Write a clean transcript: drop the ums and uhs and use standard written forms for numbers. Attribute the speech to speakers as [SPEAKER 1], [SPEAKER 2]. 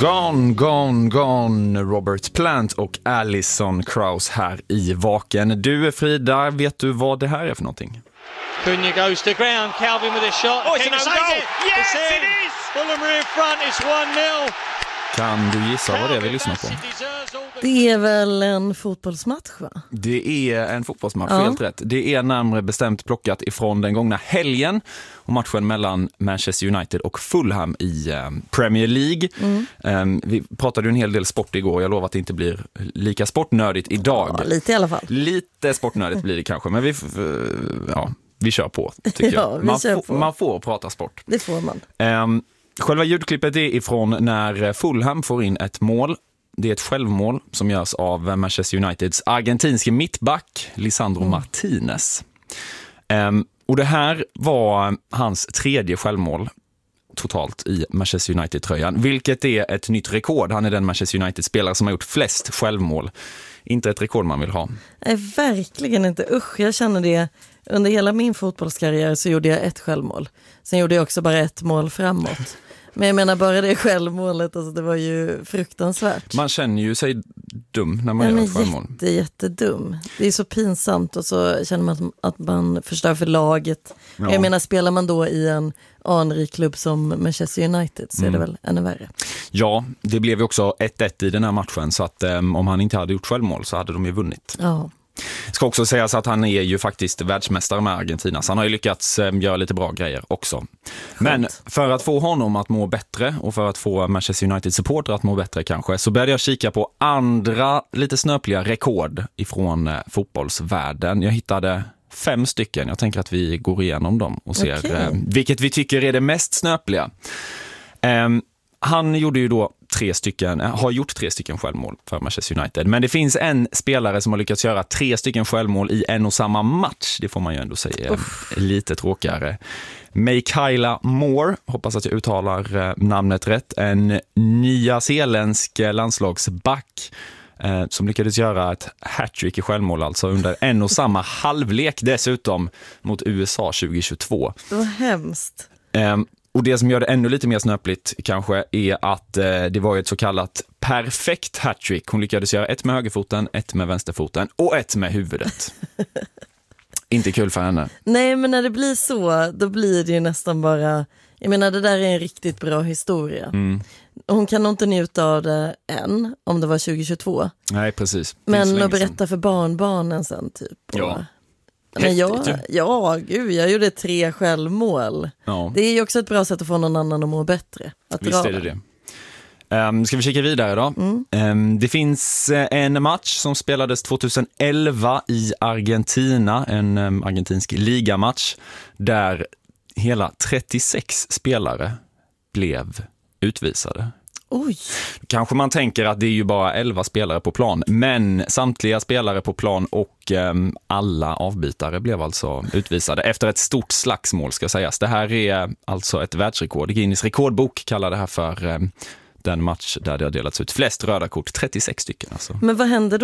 [SPEAKER 1] Gone, gone, gone, Robert Plant och Alison Krauss här i Vaken. Du, Frida, vet du vad det här är för någonting?
[SPEAKER 2] Cunha goes to ground, Calvin with a shot.
[SPEAKER 3] Oh, it's an own goal! Yes, it is!
[SPEAKER 2] Fulham are in front, it's 1-0.
[SPEAKER 1] Kan du gissa vad det är vi lyssnar på?
[SPEAKER 4] Det är väl en fotbollsmatch, va?
[SPEAKER 1] Det är en fotbollsmatch, helt rätt. Det är närmare bestämt plockat ifrån den gångna helgen och matchen mellan Manchester United och Fulham i Premier League. Vi pratade ju en hel del sport igår. Jag lovar att det inte blir lika sportnördigt idag.
[SPEAKER 4] Ja, lite i alla fall.
[SPEAKER 1] Lite sportnördigt blir det kanske, men vi kör på, tycker jag. Man får prata sport.
[SPEAKER 4] Det får man.
[SPEAKER 1] Själva ljudklippet är ifrån när Fulham får in ett mål. Det är ett självmål som görs av Manchester Uniteds argentinske mittback Lisandro Martinez. Och det här var hans tredje självmål totalt i Manchester United-tröjan, vilket är ett nytt rekord. Han är den Manchester United-spelare som har gjort flest självmål. Inte ett rekord man vill ha.
[SPEAKER 4] Nej, verkligen inte. Usch, jag känner det. Under hela min fotbollskarriär så gjorde jag ett självmål. Sen gjorde jag också bara ett mål framåt. Men jag menar bara det självmålet, alltså det var ju fruktansvärt.
[SPEAKER 1] Man känner ju sig dum när man gör ett självmål.
[SPEAKER 4] Jättedum. Det är så pinsamt och så känner man att man förstör för laget. Ja. Jag menar, spelar man då i en anrik klubb som Manchester United så är det väl ännu värre.
[SPEAKER 1] Ja, det blev ju också 1-1 i den här matchen, så att om han inte hade gjort självmål så hade de ju vunnit.
[SPEAKER 4] Ja.
[SPEAKER 1] Ska också sägas att han är ju faktiskt världsmästare med Argentina, så han har ju lyckats göra lite bra grejer också. Men för att få honom att må bättre och för att få Manchester United-supporter att må bättre kanske, så började jag kika på andra lite snöpliga rekord ifrån fotbollsvärlden. Jag hittade 5 stycken. Jag tänker att vi går igenom dem och ser vilket vi tycker är det mest snöpliga. Han gjorde ju då har gjort 3 stycken självmål för Manchester United. Men det finns en spelare som har lyckats göra 3 stycken självmål i en och samma match. Det får man ju ändå säga lite tråkigare. Mikaela Moore, hoppas att jag uttalar namnet rätt, en nyzeeländsk landslagsback som lyckades göra ett hattrick i självmål, alltså under en och samma halvlek dessutom mot USA 2022.
[SPEAKER 4] Det var hemskt.
[SPEAKER 1] Och det som gör det ännu lite mer snöpligt kanske är att det var ett så kallat perfekt hattrick. Hon lyckades göra 1 med högerfoten, 1 med vänsterfoten och 1 med huvudet. Inte kul för henne. Nej, men när det blir så, då blir det ju nästan bara... Jag menar, det där är en riktigt bra historia. Hon kan nog inte njuta av det än, om det var 2022. Nej, precis. Men att berätta för barnbarnen sen typ. Ja. Men jag gjorde 3 självmål. Ja. Det är ju också ett bra sätt att få någon annan att må bättre. Visst är det. Ska vi kika vidare då? Det finns en match som spelades 2011 i Argentina, en argentinsk ligamatch, där hela 36 spelare blev utvisade. Oj. Kanske man tänker att det är ju bara 11 spelare på plan, men samtliga spelare på plan och alla avbytare blev alltså utvisade efter ett stort slagsmål, ska sägas. Det här är alltså ett världsrekord. Guinness rekordbok kallar det här för den match där det har delats ut flest röda kort, 36 stycken alltså. Men vad händer då?